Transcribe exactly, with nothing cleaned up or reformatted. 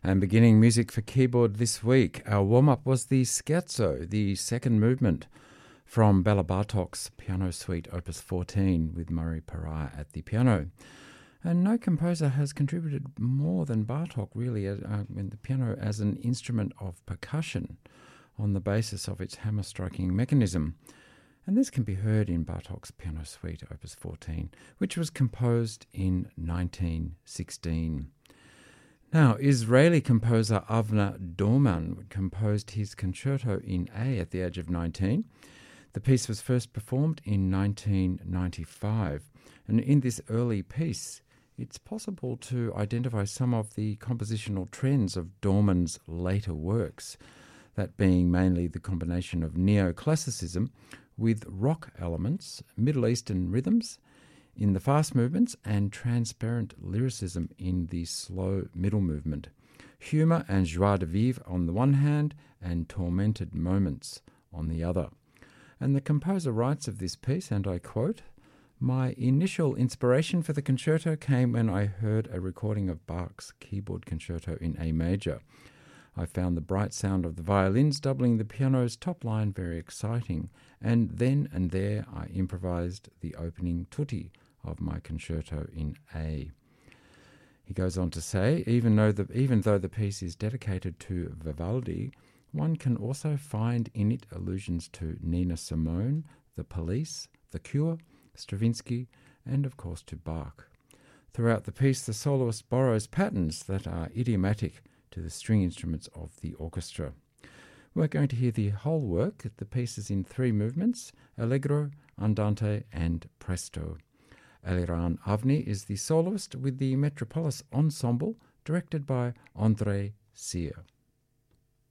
And beginning music for keyboard this week, our warm-up was the Scherzo, the second movement from Bela Bartok's Piano Suite Opus fourteen with Murray Pariah at the piano. And no composer has contributed more than Bartok, really, uh, in the piano as an instrument of percussion on the basis of its hammer-striking mechanism. And this can be heard in Bartok's Piano Suite Opus fourteen, which was composed in nineteen sixteen. Now, Israeli composer Avner Dorman composed his concerto in A at the age of nineteen. The piece was first performed in nineteen ninety-five, and in this early piece, it's possible to identify some of the compositional trends of Dorman's later works, that being mainly the combination of neoclassicism with rock elements, Middle Eastern rhythms in the fast movements, and transparent lyricism in the slow middle movement, humour and joie de vivre on the one hand, and tormented moments on the other. And the composer writes of this piece, and I quote, "My initial inspiration for the concerto came when I heard a recording of Bach's keyboard concerto in A major. I found the bright sound of the violins doubling the piano's top line very exciting, and then and there I improvised the opening tutti of my concerto in A." He goes on to say, even though the, even though the piece is dedicated to Vivaldi, one can also find in it allusions to Nina Simone, The Police, The Cure, Stravinsky, and of course to Bach. Throughout the piece, the soloist borrows patterns that are idiomatic to the string instruments of the orchestra. We're going to hear the whole work. The piece is in three movements: Allegro, Andante, and Presto. Eliran Avni is the soloist with the Metropolis Ensemble, directed by André Cyr.